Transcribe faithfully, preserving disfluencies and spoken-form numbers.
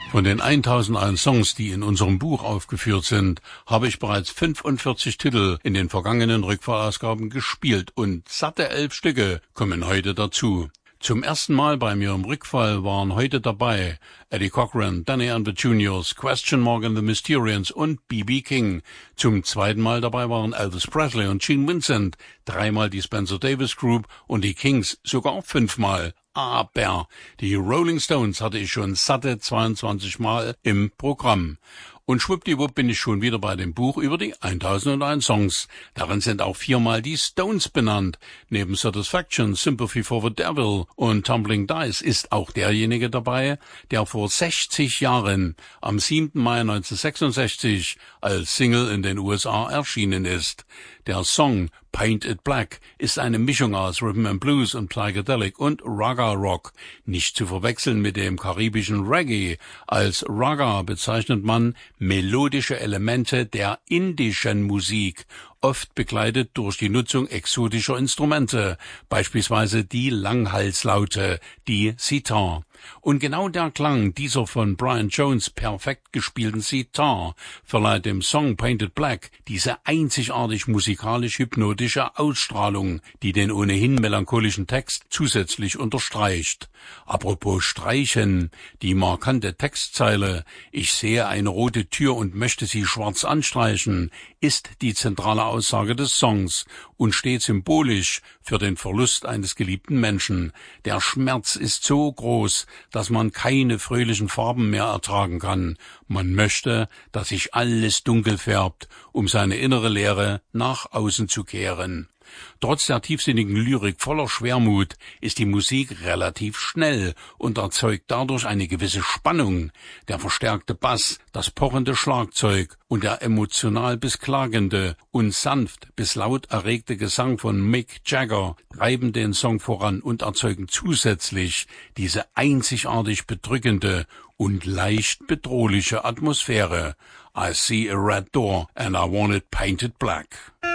Von den tausendundeins Songs, die in unserem Buch aufgeführt sind, habe ich bereits fünfundvierzig Titel in den vergangenen Rückfallausgaben gespielt und satte elf Stücke kommen heute dazu. Zum ersten Mal bei mir im Rückfall waren heute dabei Eddie Cochran, Danny and the Juniors, Question Mark and the Mysterians und B B King. Zum zweiten Mal dabei waren Elvis Presley und Gene Vincent, dreimal die Spencer Davis Group und die Kings sogar fünfmal. Aber die Rolling Stones hatte ich schon satte zweiundzwanzig Mal im Programm. Und schwuppdiwupp bin ich schon wieder bei dem Buch über die tausendundeins Songs. Darin sind auch viermal die Stones benannt. Neben Satisfaction, Sympathy for the Devil und Tumbling Dice ist auch derjenige dabei, der vor sechzig Jahren am siebten Mai neunzehnhundertsechsundsechzig als Single in den U S A erschienen ist. Der Song Paint It Black ist eine Mischung aus Rhythm and Blues und Psychedelic und Raga Rock, nicht zu verwechseln mit dem karibischen Reggae. Als Raga bezeichnet man melodische Elemente der indischen Musik, oft begleitet durch die Nutzung exotischer Instrumente, beispielsweise die Langhalslaute, die Sitar. Und genau der Klang dieser von Brian Jones perfekt gespielten Sitar verleiht dem Song Painted Black diese einzigartig musikalisch-hypnotische Ausstrahlung, die den ohnehin melancholischen Text zusätzlich unterstreicht. Apropos Streichen, die markante Textzeile »Ich sehe eine rote Tür und möchte sie schwarz anstreichen« ist die zentrale Aussage des Songs und steht symbolisch für den Verlust eines geliebten Menschen. Der Schmerz ist so groß, dass man keine fröhlichen Farben mehr ertragen kann. Man möchte, dass sich alles dunkel färbt, um seine innere Leere nach außen zu kehren. Trotz der tiefsinnigen Lyrik voller Schwermut ist die Musik relativ schnell und erzeugt dadurch eine gewisse Spannung. Der verstärkte Bass, das pochende Schlagzeug und der emotional bis klagende und sanft bis laut erregte Gesang von Mick Jagger treiben den Song voran und erzeugen zusätzlich diese einzigartig bedrückende und leicht bedrohliche Atmosphäre. I see a red door and I want it painted black.